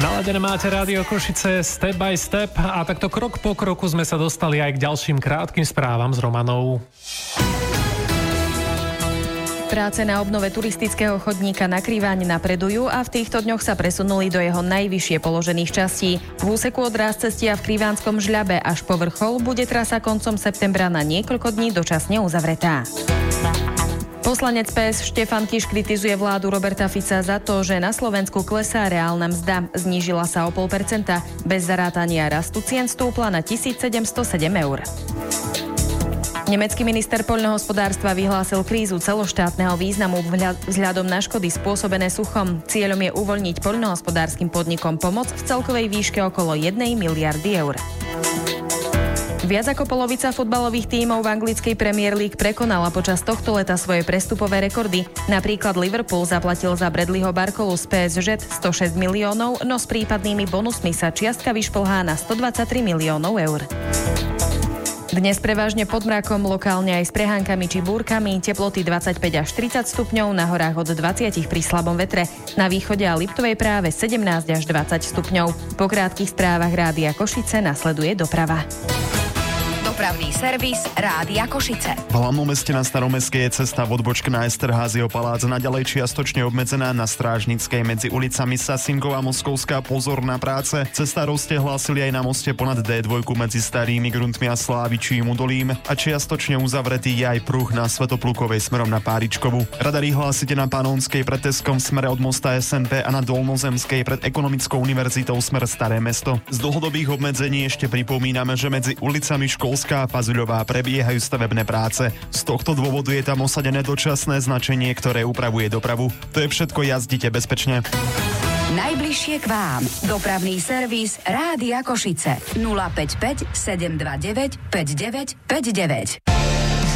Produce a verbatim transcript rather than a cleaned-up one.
Naladené máte Rádio Košice Step by Step a takto krok po kroku sme sa dostali aj k ďalším krátkym správam s Romanou. Práce na obnove turistického chodníka na Kriváň napredujú a v týchto dňoch sa presunuli do jeho najvyššie položených častí. V úseku od Rázcestia v Krivánskom Žľabe až po vrchol bude trasa koncom septembra na niekoľko dní dočasne uzavretá. Poslanec pé es Štefan Kiš kritizuje vládu Roberta Fica za to, že na Slovensku klesá reálna mzda. Znížila sa o pol percenta. Bez zarátania rastu cien stúpla na tisícsedemstosedem eur. Nemecký minister poľnohospodárstva vyhlásil krízu celoštátneho významu vzhľadom na škody spôsobené suchom. Cieľom je uvoľniť poľnohospodárskym podnikom pomoc v celkovej výške okolo jednej miliardy eur. Viac ako polovica futbalových tímov v anglickej Premier League prekonala počas tohto leta svoje prestupové rekordy. Napríklad Liverpool zaplatil za Bradleyho Barcolu z pé es žé stošesť miliónov, no s prípadnými bonusmi sa čiastka vyšplhá na stodvadsaťtri miliónov eur. Dnes prevažne pod mrakom, lokálne aj s prehánkami či búrkami, teploty dvadsaťpäť až tridsať stupňov, na horách od dvadsať pri slabom vetre, na východe a Liptovej práve sedemnásť až dvadsať stupňov. Po krátkych správach Rádia Košice nasleduje doprava. Dopravný servis Rádia Košice. V hlavnom meste na Staromestskej je cesta v odbočke na Esterházieho palác naďalej čiastočne obmedzená, na Strážnickej medzi ulicami Sasinková a Moskovská pozor na práce. Cestárov ste hlásili aj na moste ponad dé dva medzi Starými Gruntmi a Slávičím Udolím a čiastočne uzavretý je aj pruh na Svätoplukovej smerom na Páričkovu. Radary hlásite na Panonskej pred Teskom v smere od mosta es en pé a na Dolnozemskej pred Ekonomickou univerzitou smer Staré mesto. Z dlhodobých obmedzení ešte pripomíname, že medzi ulicami Školská a Pazuľová prebiehajú stavebné práce. Z tohto dôvodu je tam osadené dočasné značenie, ktoré upravuje dopravu. To je všetko, jazdite bezpečne. Najbližšie k vám. Dopravný servis Rádia Košice. nula päť päť sedem dva deväť päť deväť päť deväť.